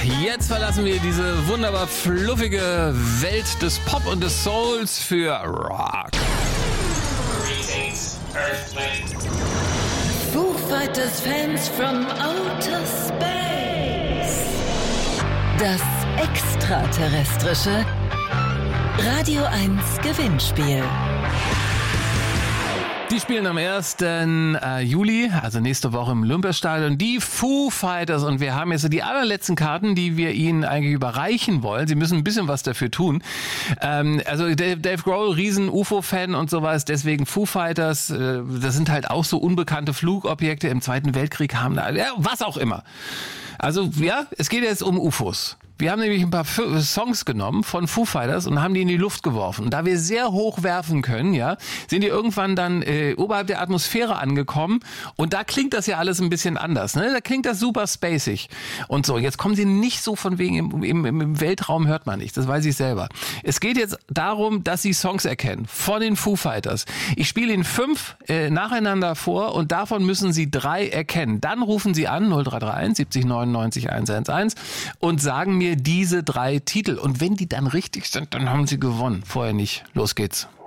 Jetzt verlassen wir diese wunderbar fluffige Welt des Pop und des Souls für Rock. Foo Fighters Fans from Outer Space. Das extraterrestrische Radio 1 Gewinnspiel. Die spielen am 1. Juli, also nächste Woche im Olympiastadion, die Foo Fighters. Und wir haben jetzt so die allerletzten Karten, die wir Ihnen eigentlich überreichen wollen. Sie müssen ein bisschen was dafür tun. Also Dave Grohl, riesen UFO-Fan und sowas, deswegen Foo Fighters. Das sind halt auch so unbekannte Flugobjekte. Im Zweiten Weltkrieg haben da, ja, was auch immer. Also ja, es geht jetzt um UFOs. Wir haben nämlich ein paar Songs genommen von Foo Fighters und haben die in die Luft geworfen. Und da wir sehr hoch werfen können, ja, sind die irgendwann dann oberhalb der Atmosphäre angekommen. Und da klingt das ja alles ein bisschen anders. Ne? Da klingt das super spacig. Und so, jetzt kommen sie nicht so von wegen, im Weltraum hört man nicht. Das weiß ich selber. Es geht jetzt darum, dass sie Songs erkennen von den Foo Fighters. Ich spiele Ihnen 5 nacheinander vor und davon müssen Sie 3 erkennen. Dann rufen Sie an 0331 70 99 111 und sagen mir diese 3 Titel. Und wenn die dann richtig sind, dann haben Sie gewonnen. Vorher nicht. Los geht's.